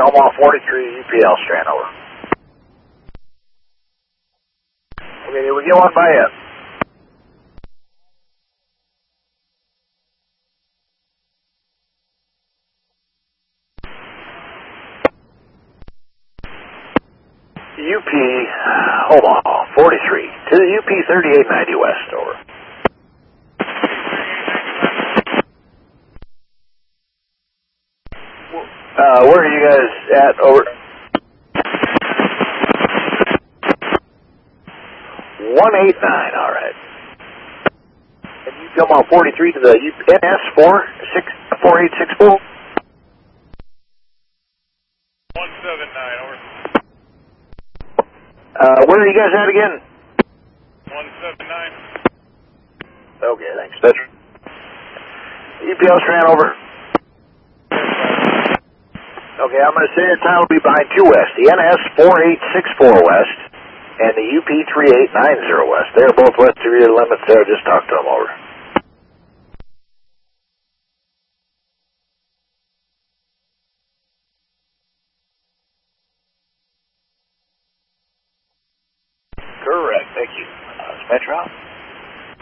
Omaha 43 UPL strand over. Okay, did we get one by yet? UP Omaha 43 to the UP 3890 west over. Where are you guys at over? 189, all right. And you come on 43 to the NS 4864. 179, over. Where are you guys at again? 179. Okay, thanks. That's UPL strand over. Okay, I'm going to say your time will be behind 2 west, the NS 4864 west, and the UP 3890 west. They're both west of your limits there. Just talk to them over. Correct, thank you. Metro.